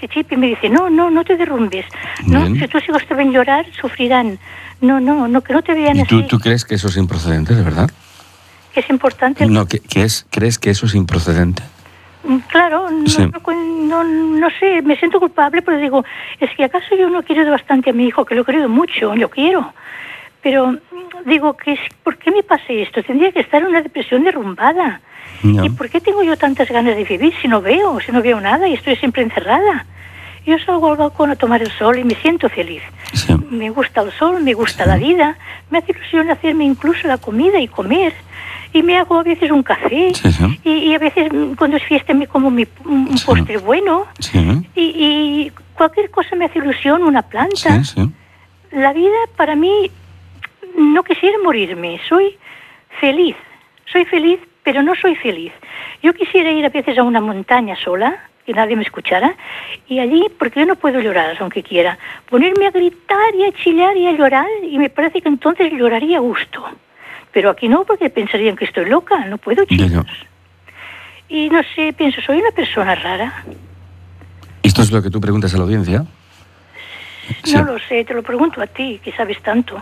este chip y me dice, no te derrumbes. No, si tus hijos te ven llorar, sufrirán. No, que no te vean así. ¿Y tú crees que eso es improcedente, de verdad? ¿Que es importante? No, ¿crees que eso es improcedente? Claro, Sí. no sé, me siento culpable, pero digo, es que acaso yo no he querido bastante a mi hijo, que lo he querido mucho, lo quiero. Pero digo, ¿por qué me pasa esto? Tendría que estar en una depresión derrumbada. No. ¿Y por qué tengo yo tantas ganas de vivir si no veo nada y estoy siempre encerrada? Yo salgo al balcón a tomar el sol y me siento feliz. Sí. Me gusta el sol, me gusta la vida, me hace ilusión hacerme incluso la comida y comer. Y me hago a veces un café, Sí. y a veces cuando es fiesta me como un postre bueno, Sí. y cualquier cosa me hace ilusión, una planta. Sí. La vida para mí, no quisiera morirme, soy feliz, pero no soy feliz. Yo quisiera ir a veces a una montaña sola, que nadie me escuchara, y allí, porque yo no puedo llorar aunque quiera, ponerme a gritar y a chillar y a llorar, y me parece que entonces lloraría a gusto. Pero aquí no, porque pensarían que estoy loca, no puedo, chicos. Y no sé, pienso, soy una persona rara. ¿Esto es lo que tú preguntas a la audiencia? Sí. No lo sé, te lo pregunto a ti, que sabes tanto.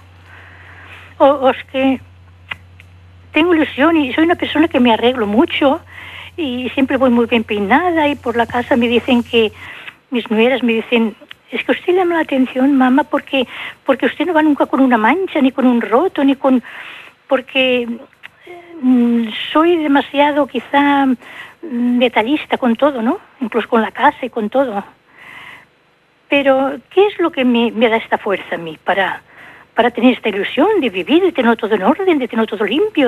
O es que tengo ilusión y soy una persona que me arreglo mucho y siempre voy muy bien peinada, y por la casa me dicen que, mis nueras me dicen, es que usted llama la atención, mamá, porque usted no va nunca con una mancha, ni con un roto, ni con... porque soy demasiado quizá detallista con todo, ¿no? Incluso con la casa y con todo. Pero, ¿qué es lo que me da esta fuerza a mí para tener esta ilusión de vivir, de tener todo en orden, de tener todo limpio,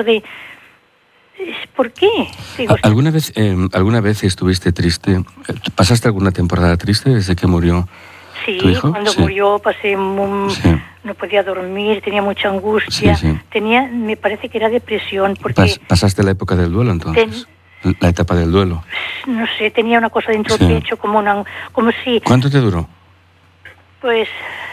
¿por qué? Digo, ¿Alguna vez estuviste triste? ¿Pasaste alguna temporada triste desde que murió tu hijo? Cuando murió pasé no podía dormir, tenía mucha angustia, me parece que era depresión. Porque ¿Pasaste la época del duelo entonces? La etapa del duelo. No sé, tenía una cosa dentro del pecho como si... ¿Cuánto te duró? Pues,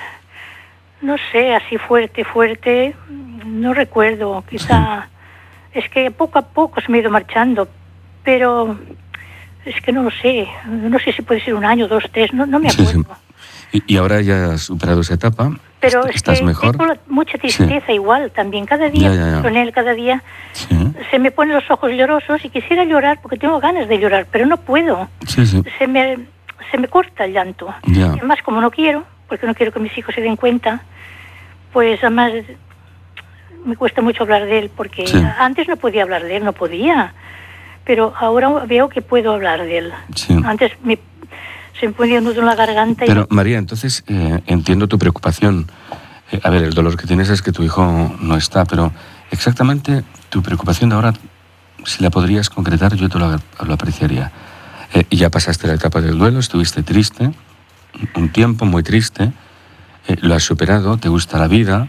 no sé, así fuerte, no recuerdo, quizá... Es que poco a poco se me ha ido marchando, pero es que no lo sé, no sé si puede ser 1 año, 2, 3, no me acuerdo. Y ahora ya has superado esa etapa, pero ¿estás mejor? Tengo mucha tristeza igual también, cada día con él, cada día se me ponen los ojos llorosos y quisiera llorar porque tengo ganas de llorar, pero no puedo. Se me corta el llanto. Además, como no quiero, porque no quiero que mis hijos se den cuenta, pues además me cuesta mucho hablar de él, porque antes no podía hablar de él, no podía, pero ahora veo que puedo hablar de él. Antes se me ponía un nudo en la garganta. Pero María, entonces entiendo tu preocupación. A ver, el dolor que tienes es que tu hijo no está, pero exactamente tu preocupación de ahora, si la podrías concretar, yo te lo apreciaría. Ya pasaste la etapa del duelo, estuviste triste, un tiempo muy triste, lo has superado, te gusta la vida.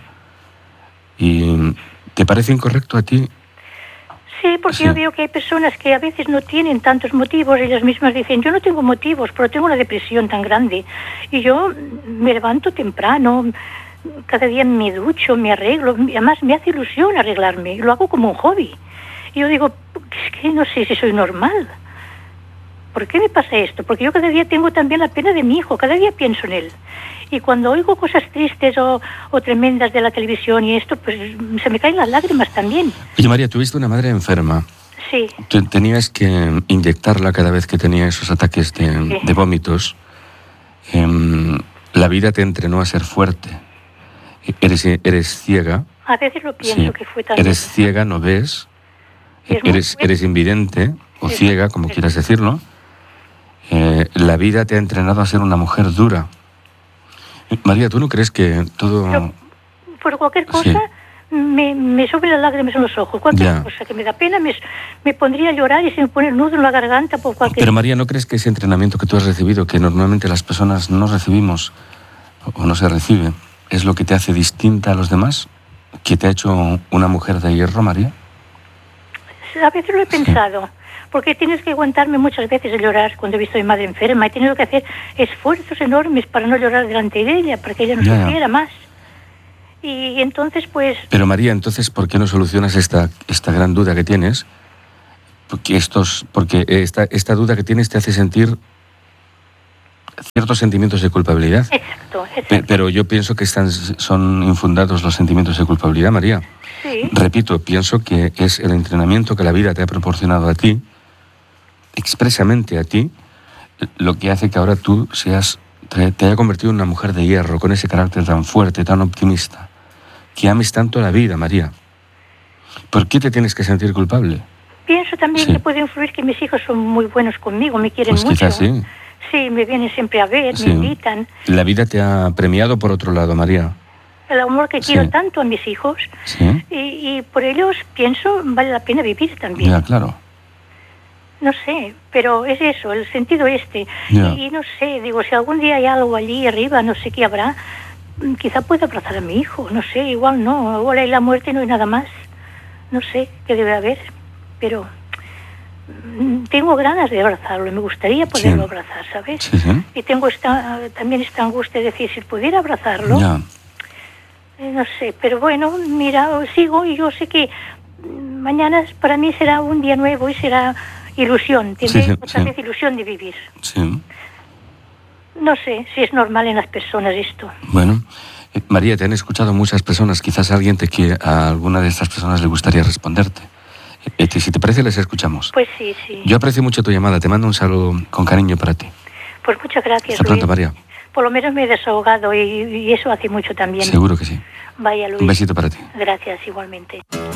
¿Y te parece incorrecto a ti? Sí, porque yo veo que hay personas que a veces no tienen tantos motivos, ellas mismas dicen, yo no tengo motivos, pero tengo una depresión tan grande. Y yo me levanto temprano, cada día me ducho, me arreglo, además me hace ilusión arreglarme, lo hago como un hobby. Y yo digo, es que no sé si soy normal. ¿Por qué me pasa esto? Porque yo cada día tengo también la pena de mi hijo, cada día pienso en él. Y cuando oigo cosas tristes o tremendas de la televisión y esto, pues se me caen las lágrimas también. Oye, María, tuviste una madre enferma. Sí. Tenías que inyectarla cada vez que tenía esos ataques de vómitos. La vida te entrenó a ser fuerte. Eres ciega. A veces lo pienso que fue tan... Eres ciega, no ves. Eres invidente o ciega, como quieras decirlo. La vida te ha entrenado a ser una mujer dura. María, ¿tú no crees que todo...? Pero por cualquier cosa me suben las lágrimas en los ojos. Cualquier cosa que me da pena me pondría a llorar y se me pone el nudo en la garganta por cualquier... Pero María, ¿no crees que ese entrenamiento que tú has recibido, que normalmente las personas no recibimos o no se recibe, es lo que te hace distinta a los demás? ¿Que te ha hecho una mujer de hierro, María? A veces lo he pensado. Porque tienes que aguantarme muchas veces de llorar cuando he visto a mi madre enferma. He tenido que hacer esfuerzos enormes para no llorar delante de ella, para que ella no sufriera más. Y entonces, pues... Pero María, entonces, ¿por qué no solucionas esta gran duda que tienes? Porque esta duda que tienes te hace sentir ciertos sentimientos de culpabilidad. Exacto, exacto. Pero yo pienso que son infundados los sentimientos de culpabilidad, María. Sí. Repito, pienso que es el entrenamiento que la vida te ha proporcionado a ti, expresamente a ti, lo que hace que ahora tú te haya convertido en una mujer de hierro, con ese carácter tan fuerte, tan optimista, que ames tanto la vida, María. ¿Por qué te tienes que sentir culpable? Pienso también que puede influir que mis hijos son muy buenos conmigo, me quieren pues mucho. Quizás sí. Sí, me vienen siempre a ver, me invitan. La vida te ha premiado por otro lado, María. El amor que quiero tanto a mis hijos. Sí. Y por ellos pienso vale la pena vivir también. Ya, claro. No sé, pero es eso, el sentido este. Ya. Y no sé, digo, si algún día hay algo allí arriba, no sé qué habrá, quizá pueda abrazar a mi hijo, no sé, igual no, igual hay la muerte y no hay nada más. No sé qué debe haber, pero tengo ganas de abrazarlo, me gustaría poderlo abrazar, ¿sabes? Sí, sí. Y tengo también esta angustia de decir, si pudiera abrazarlo, no sé, pero bueno, mira, sigo y yo sé que mañana para mí será un día nuevo y será ilusión, tendré otra vez ilusión de vivir. Sí. No sé si es normal en las personas esto. Bueno, María, te han escuchado muchas personas, quizás a alguna de estas personas le gustaría responderte. Si te parece, les escuchamos. Pues sí, sí. Yo aprecio mucho tu llamada, te mando un saludo con cariño para ti. Pues muchas gracias, Hasta pronto, María. Por lo menos me he desahogado y eso hace mucho también. Seguro que sí. Vaya, Luis. Un besito para ti. Gracias, igualmente.